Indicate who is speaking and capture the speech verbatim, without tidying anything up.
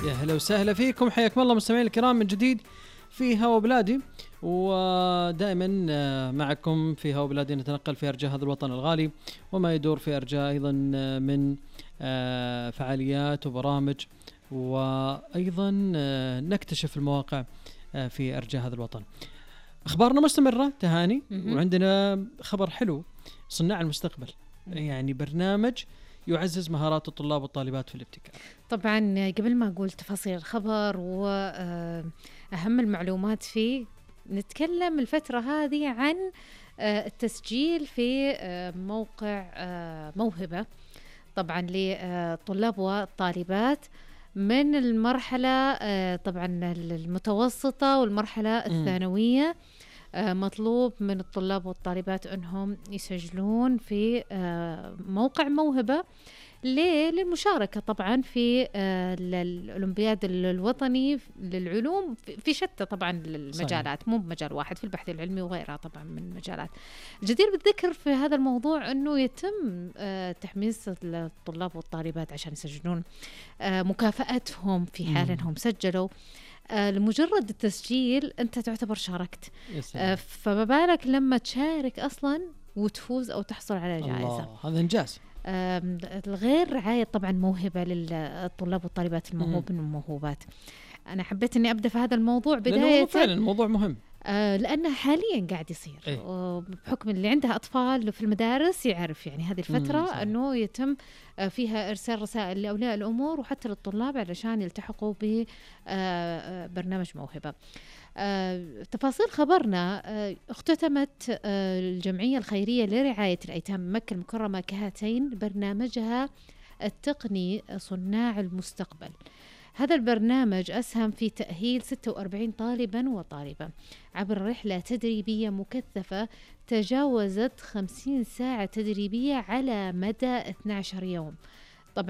Speaker 1: يا هلا وسهلا فيكم، حياكم الله مستمعين الكرام من جديد في هوا بلادي. ودائما معكم في هوا بلادي نتنقل في أرجاء هذا الوطن الغالي وما يدور في أرجاء أيضا من فعاليات وبرامج، وأيضا نكتشف المواقع في أرجاء هذا الوطن. أخبارنا مستمرة تهاني، وعندنا خبر حلو، صناع المستقبل، يعني برنامج يعزز مهارات الطلاب والطالبات في الابتكار.
Speaker 2: طبعا قبل ما أقول تفاصيل الخبر وأهم المعلومات فيه، نتكلم الفترة هذه عن التسجيل في موقع موهبة، طبعا للطلاب والطالبات من المرحلة طبعا المتوسطة والمرحلة الثانوية. مطلوب من الطلاب والطالبات أنهم يسجلون في موقع موهبة للمشاركة طبعا في الأولمبياد الوطني للعلوم في شتى طبعا المجالات، صحيح. مو بمجال واحد، في البحث العلمي وغيرها طبعا من المجالات. الجدير بالذكر في هذا الموضوع أنه يتم تحميس الطلاب والطالبات عشان يسجلون، مكافأتهم في حال أنهم سجلوا. آه لمجرد التسجيل أنت تعتبر شاركت، آه فما بالك لما تشارك أصلا وتفوز أو تحصل على جائزة.
Speaker 1: هذا إنجاز.
Speaker 2: آه الغير رعاية طبعا موهبة للطلاب والطالبات الموهوبين والموهوبات. أنا حبيت أني أبدأ في هذا الموضوع بداية،
Speaker 1: فعلا الموضوع مهم،
Speaker 2: آه لأنه حاليا قاعد يصير إيه؟ بحكم اللي عنده أطفال في المدارس يعرف يعني هذه الفترة أنه يتم فيها إرسال رسائل لأولياء الأمور وحتى للطلاب علشان يلتحقوا ببرنامج موهبة. آه تفاصيل خبرنا، آه اختتمت آه الجمعية الخيرية لرعاية الأيتام مكة المكرمة كهاتين برنامجها التقني صناع المستقبل. هذا البرنامج أسهم في تأهيل ستة وأربعين طالباً وطالبة عبر رحلة تدريبية مكثفة تجاوزت خمسين ساعة تدريبية على مدى اثني عشر يوم،